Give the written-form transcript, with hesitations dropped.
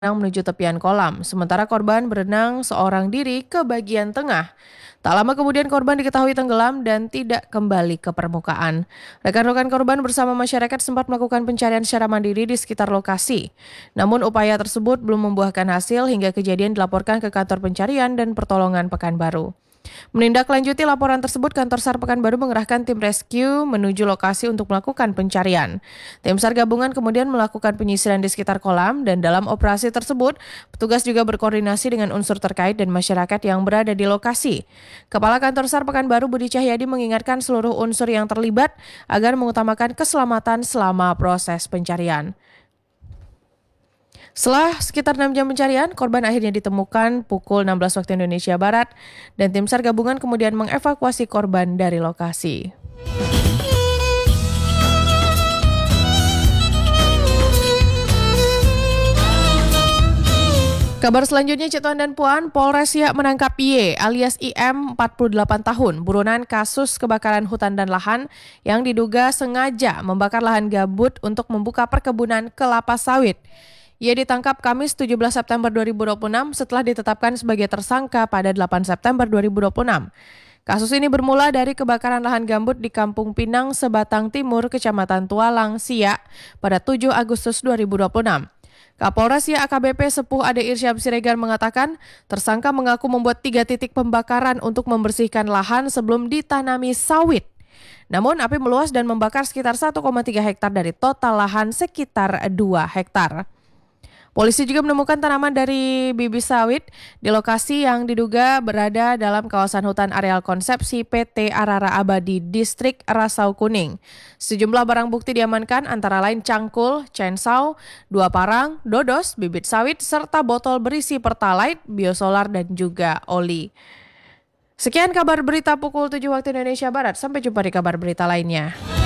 menuju tepian kolam, sementara korban berenang seorang diri ke bagian tengah. Tak lama kemudian korban diketahui tenggelam dan tidak kembali ke permukaan. Rekan-rekan korban bersama masyarakat sempat melakukan pencarian secara mandiri di sekitar lokasi. Namun upaya tersebut belum membuahkan hasil hingga kejadian dilaporkan ke kantor pencarian dan pertolongan Pekanbaru. Menindaklanjuti laporan tersebut, Kantor SAR Pekanbaru mengerahkan tim rescue menuju lokasi untuk melakukan pencarian. Tim SAR gabungan kemudian melakukan penyisiran di sekitar kolam dan dalam operasi tersebut, petugas juga berkoordinasi dengan unsur terkait dan masyarakat yang berada di lokasi. Kepala Kantor SAR Pekanbaru Budi Cahyadi mengingatkan seluruh unsur yang terlibat agar mengutamakan keselamatan selama proses pencarian. Setelah sekitar 6 jam pencarian, korban akhirnya ditemukan pukul 16 waktu Indonesia Barat dan tim SAR gabungan kemudian mengevakuasi korban dari lokasi. Kabar selanjutnya, Cituan dan Puan, Polres Siak menangkap Y alias IM 48 tahun, buronan kasus kebakaran hutan dan lahan yang diduga sengaja membakar lahan gambut untuk membuka perkebunan kelapa sawit. Ia ditangkap Kamis 17 September 2026 setelah ditetapkan sebagai tersangka pada 8 September 2026. Kasus ini bermula dari kebakaran lahan gambut di Kampung Pinang, Sebatang Timur, Kecamatan Tualang, Siak pada 7 Agustus 2026. Kapolres Siak AKBP Sepuh Ade Irsyam Siregar mengatakan tersangka mengaku membuat 3 titik pembakaran untuk membersihkan lahan sebelum ditanami sawit. Namun api meluas dan membakar sekitar 1,3 hektar dari total lahan sekitar 2 hektar. Polisi juga menemukan tanaman dari bibit sawit di lokasi yang diduga berada dalam kawasan hutan areal konsepsi PT Arara Abadi Distrik Rasau Kuning. Sejumlah barang bukti diamankan antara lain cangkul, chainsaw, 2 parang, dodos, bibit sawit, serta botol berisi pertalite, biosolar, dan juga oli. Sekian kabar berita pukul 7 waktu Indonesia Barat. Sampai jumpa di kabar berita lainnya.